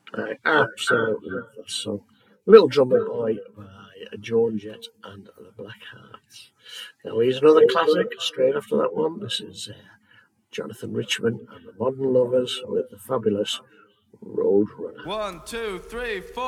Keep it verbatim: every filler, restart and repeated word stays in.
I absolutely love this song. Little Drummer Boy by Joan Jett and the Black Hearts. Now here's another classic straight after that one. This is uh, Jonathan Richman and the Modern Lovers with the fabulous Road Runner. One, two, three, four.